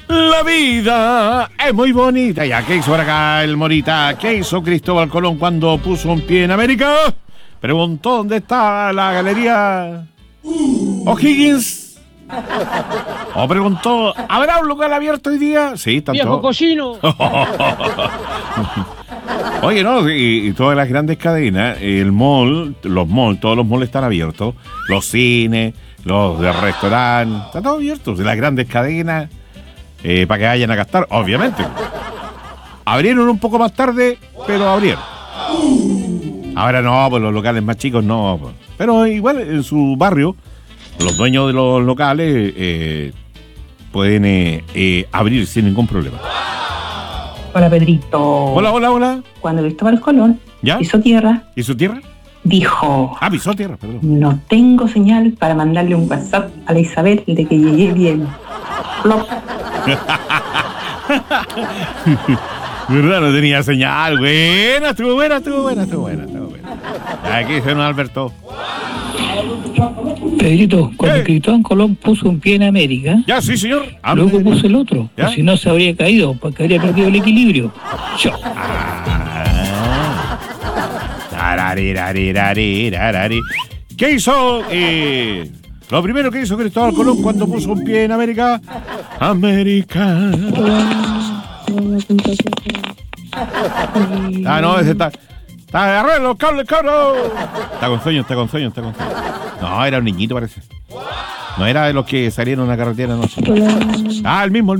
La vida es muy bonita. Ya, ¿qué hizo por acá el Morita? ¿Qué hizo Cristóbal Colón cuando puso un pie en América? Preguntó dónde está la galería O'Higgins. O preguntó, ¿habrá un local abierto hoy día? Sí, tanto. ¡Viejo cochino! Oye, no, y todas las grandes cadenas, el mall, los malls, todos los malls están abiertos. Los cines, los de restaurantes, están todos abiertos. Las grandes cadenas, para que vayan a gastar, obviamente. Abrieron un poco más tarde, pero abrieron. Ahora no, pues los locales más chicos no. Pues. Pero igual en su barrio, los dueños de los locales pueden abrir sin ningún problema. Hola, Pedrito. Hola, hola, hola. Cuando Cristóbal Colón pisó tierra, ¿Hizo tierra? dijo: Pisó tierra, perdón. no tengo señal para mandarle un WhatsApp a la Isabel de que llegué bien. Plop. ¿Verdad? No tenía señal. Buena, estuvo buena. Aquí dice don Alberto. Pedrito, cuando Cristóbal Colón puso un pie en América, Ya, sí, señor. luego puso el otro, ¿Ya? pues si no se habría caído, porque habría perdido el equilibrio. ¿Qué hizo? Lo primero que hizo Cristóbal Colón cuando puso un pie en América. América. No, ese está. Agarré los cables, cabrón. Está con sueño. No, era un niñito, parece. No era de los que salieron a la carretera anoche. El mismo.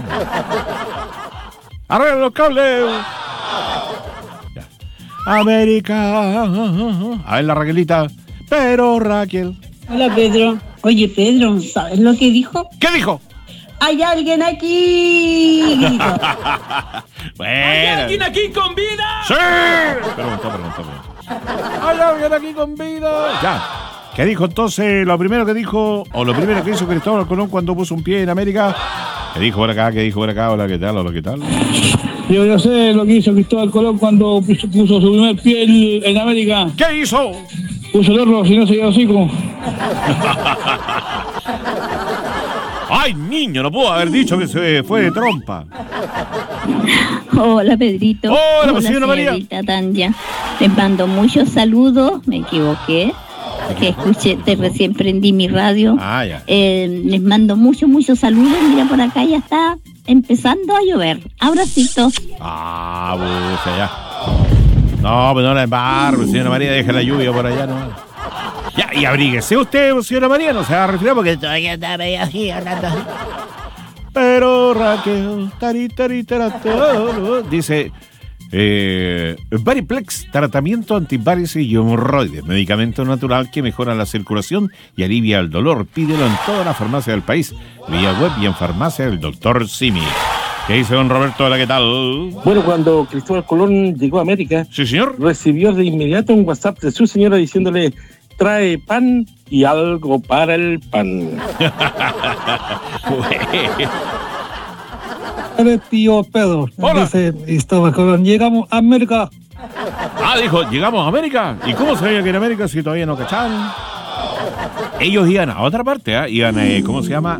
Arregla los cables. Ya. América. A ver la Raquelita. Pero Raquel. Hola, Pedro. Oye, Pedro, ¿sabes lo que dijo? ¿Qué dijo? ¡Hay alguien aquí! Bueno. ¿Hay alguien aquí con vida? ¡Sí! Preguntó. ¿Hay alguien aquí con vida? Ya. ¿Qué dijo entonces? Lo primero que hizo Cristóbal Colón cuando puso un pie en América. ¿Qué dijo por acá? Hola, ¿qué tal? Yo no sé lo que hizo Cristóbal Colón cuando puso su primer pie en América. ¿Qué hizo? Puso el horno, si no se dio hocico. ¡Ay, niño! No pudo haber dicho que se fue de trompa. Hola, Pedrito. Hola, señora María. Señorita Tanya. Les mando muchos saludos. Me equivoqué. Que escuché, recién prendí mi radio. Ya. Les mando muchos saludos. Mira, por acá ya está empezando a llover. Abracitos. Bucha, ya. No, pues no la embarre, señora María, deja la lluvia por allá, ¿no? Ya, y abríguese usted, señora María, no se va a resfriar porque todavía está medio así, hablando así. Pero Raquel, dice, Variplex, tratamiento antivarices y hemorroides, medicamento natural que mejora la circulación y alivia el dolor. Pídelo en toda la farmacia del país, vía web y en farmacia del Dr. Simi. ¿Qué dice don Roberto? Hola, ¿qué tal? Bueno, cuando Cristóbal Colón llegó a América, sí, señor, recibió de inmediato un WhatsApp de su señora diciéndole: trae pan y algo para el pan. Tío Pedro, hola. Dice Cristóbal Colón, llegamos a América. Dijo, llegamos a América. ¿Y cómo sabía que era América si todavía no cachaban? Ellos iban a otra parte, iban, ¿cómo se llama?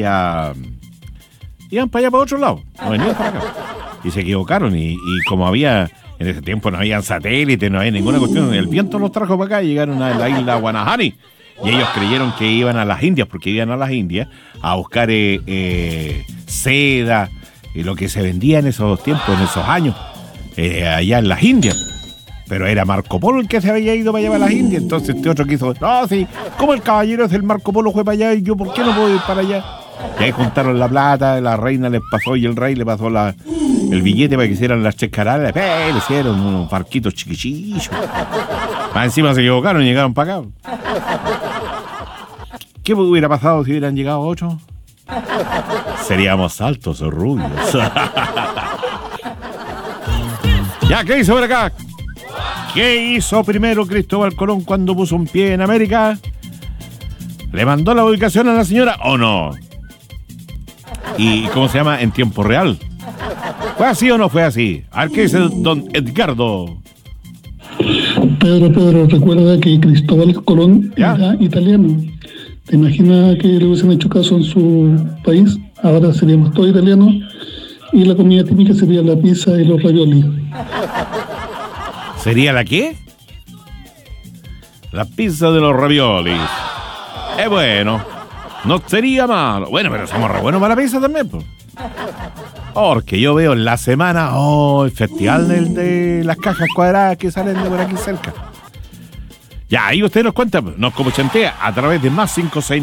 Iban para allá, para otro lado. No venían para acá. Y se equivocaron. Y como había, en ese tiempo no habían satélites, no había ninguna cuestión. El viento los trajo para acá y llegaron a la isla Guanahani. Y ellos creyeron que iban a las Indias, porque iban a las Indias a buscar seda y lo que se vendía en esos tiempos, en esos años, allá en las Indias. Pero era Marco Polo el que se había ido para allá a las Indias. Entonces este otro quiso, no, sí, como el caballero es el Marco Polo fue para allá y yo, ¿por qué no puedo ir para allá? Y ahí juntaron la plata, la reina les pasó y el rey le pasó el billete para que hicieran las chescaradas. Le hicieron unos barquitos chiquichillos. Más encima se equivocaron y llegaron para acá. ¿Qué hubiera pasado si hubieran llegado 8? Seríamos altos o rubios. Ya, ¿qué hizo por acá? ¿Qué hizo primero Cristóbal Colón cuando puso un pie en América? ¿Le mandó la ubicación a la señora o no? ¿Y cómo se llama? En tiempo real. ¿Fue así o no fue así? A ver, ¿qué dice don Edgardo? Pedro, recuerda que Cristóbal Colón era italiano. ¿Te imaginas que le hubiesen hecho caso en su país? ahora seríamos todos italianos, y la comida típica sería la pizza y los raviolis. ¿Sería la qué? La pizza de los raviolis. Bueno, no sería malo. Bueno, pero somos re buenos para la pizza también, pues. Porque yo veo en la semana, el festival de las cajas cuadradas que salen de por aquí cerca. Ya, ahí usted nos cuenta, nos comuchantea a través de más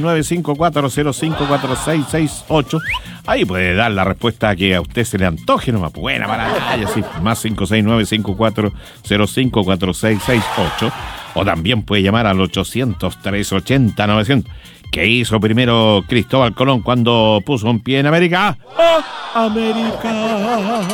569-5405-4668. Ahí puede dar la respuesta que a usted se le antoje, nomás buena para nadie, así, más 569-5405-4668. O también puede llamar al 800-380-900. ¿Qué hizo primero Cristóbal Colón cuando puso un pie en América? ¡Oh, América!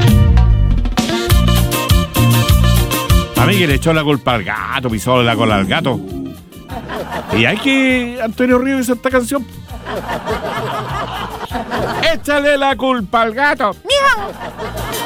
A mí que le echó la culpa al gato, pisó la cola al gato. Y hay que Antonio Ríos hizo esta canción. Échale la culpa al gato. ¡Miau!